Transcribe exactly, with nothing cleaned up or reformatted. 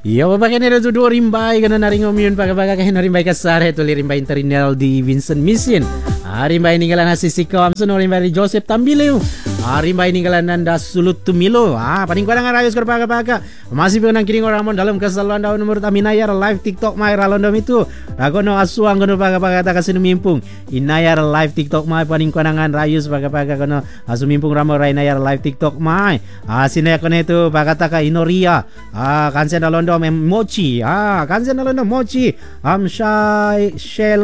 Iya, bapak kena tu dua rimbai kena naring omiun pakai-pakai kena rimbai kasar itu rimbai interinal di Vincent Mission. Ah, rimbai ninggalan Hasisi Kamson, rimbai Joseph Tambileu. Ah, rimbai ninggalan Nanda Sulut Tumilo. Ah, paling kuadang rayos kerpaga-paga. Masih pengen kiring orang dalam kesalahan daun nomor taminayar live TikTok mai ralondom itu. Aku no asuang kono paga-paga tak kasih mimpung. Inayar live TikTok mai paling kuadangan rayos paga-paga kono asu mimpung ramo rainayar live TikTok mai. Ah, sini kono itu paga-taka Inoria. Ah, kansen dalondom mochi. Ah, kansen dalondom mochi. Am Shai Shell